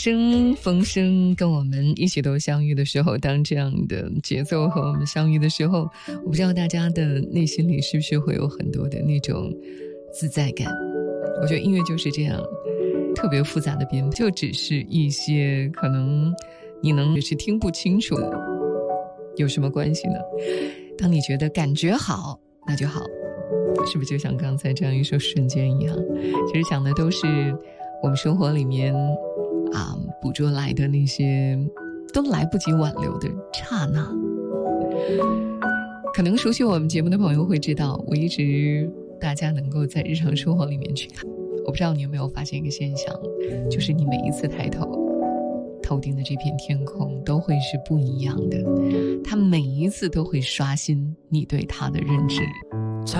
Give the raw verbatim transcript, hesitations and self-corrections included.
声风声跟我们一起都相遇的时候，当这样的节奏和我们相遇的时候，我不知道大家的内心里是不是会有很多的那种自在感。我觉得音乐就是这样，特别复杂的编配，就只是一些可能你能是听不清楚的，有什么关系呢？当你觉得感觉好，那就好，是不是就像刚才这样一首瞬间一样？其实讲的都是我们生活里面啊捕捉来的那些都来不及挽留的刹那。可能熟悉我们节目的朋友会知道，我一直大家能够在日常生活里面去看。我不知道你有没有发现一个现象，就是你每一次抬头头顶的这片天空都会是不一样的，它每一次都会刷新你对它的认知。